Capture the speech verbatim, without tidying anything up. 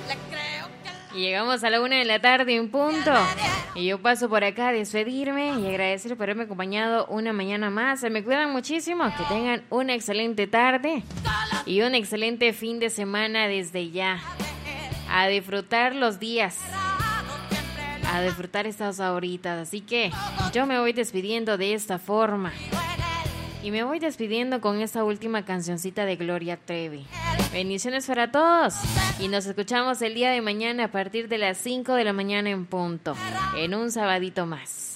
Y llegamos a la una de la tarde en punto. Y yo paso por acá a despedirme y agradecer por haberme acompañado una mañana más. Se me cuidan muchísimo. Que tengan una excelente tarde y un excelente fin de semana desde ya. A disfrutar los días. A disfrutar estas horitas. Así que yo me voy despidiendo de esta forma. Y me voy despidiendo con esta última cancioncita de Gloria Trevi. Bendiciones para todos. Y nos escuchamos el día de mañana a partir de las cinco de la mañana en punto. En un sabadito más.